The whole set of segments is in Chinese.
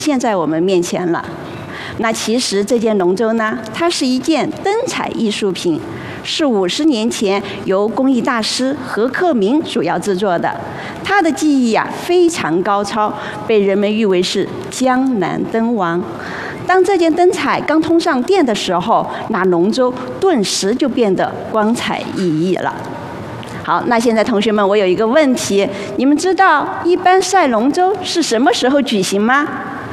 现在我们面前了。那其实这件龙舟呢，它是一件灯彩艺术品，是50年前由工艺大师何克明主要制作的。他的技艺非常高超，被人们誉为是江南灯王。当这件灯彩刚通上电的时候，那龙舟顿时就变得光彩熠熠了。好，那现在同学们，我有一个问题，你们知道一般赛龙舟是什么时候举行吗？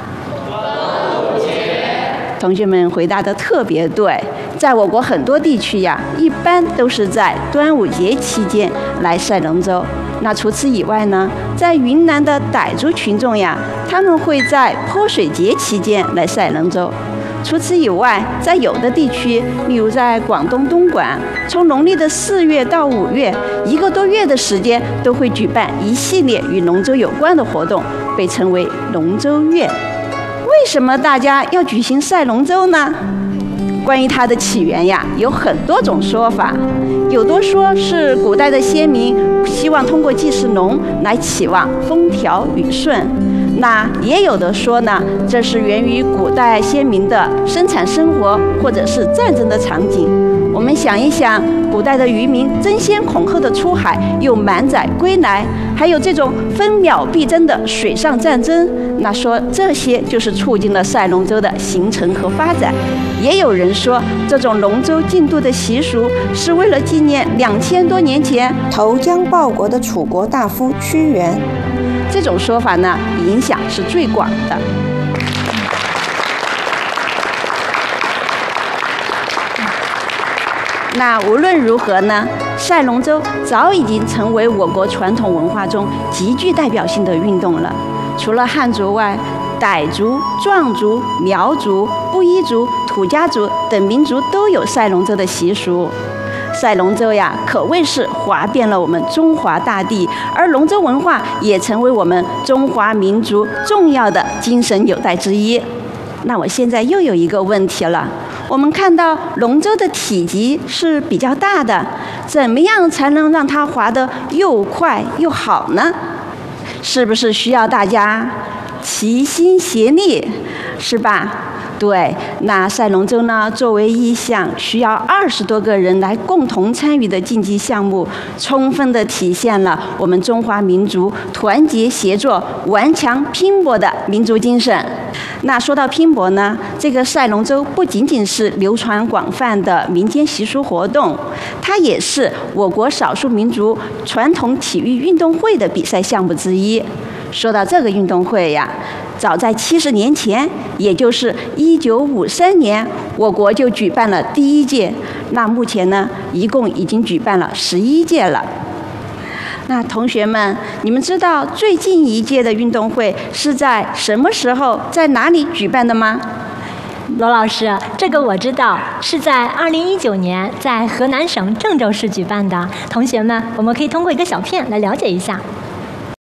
同学们回答得特别对，在我国很多地区一般都是在端午节期间来赛龙舟。那除此以外呢，在云南的傣族群众他们会在泼水节期间来赛龙舟。除此以外，在有的地区，例如在广东东莞，从农历的4月到5月，1个多月的时间都会举办一系列与龙舟有关的活动，被称为龙舟月。为什么大家要举行赛龙舟呢？关于它的起源有很多种说法，有的说是古代的先民希望通过祭祀龙来期望风调雨顺，那也有的说呢，这是源于古代先民的生产生活或者是战争的场景。我们想一想，古代的渔民争先恐后的出海，又满载归来，还有这种分秒必争的水上战争，那说这些就是促进了赛龙舟的形成和发展。也有人说，这种龙舟竞渡的习俗是为了纪念2000多年前投江报国的楚国大夫屈原。 这种说法呢，影响是最广的。那无论如何呢，赛龙舟早已经成为我国传统文化中极具代表性的运动了。除了汉族外，傣族、壮族、苗族、布依族、土家族等民族都有赛龙舟的习俗。赛龙舟可谓是划遍了我们中华大地，而龙舟文化也成为我们中华民族重要的精神纽带之一。那我现在又有一个问题了，我们看到龙舟的体积是比较大的，怎么样才能让它划得又快又好呢？是不是需要大家齐心协力，是吧？对，那赛龙舟呢，作为一项需要20多个人来共同参与的竞技项目，充分地体现了我们中华民族团结协作、顽强拼搏的民族精神。那说到拼搏呢，这个赛龙舟不仅仅是流传广泛的民间习俗活动，它也是我国少数民族传统体育运动会的比赛项目之一。说到这个运动会早在70年前，也就是1953年，我国就举办了第1届。那目前呢，一共已经举办了11届了。那同学们，你们知道最近一届的运动会是在什么时候、在哪里举办的吗？ 罗老师，这个我知道，是在2019年在河南省郑州市举办的。同学们，我们可以通过一个小片来了解一下。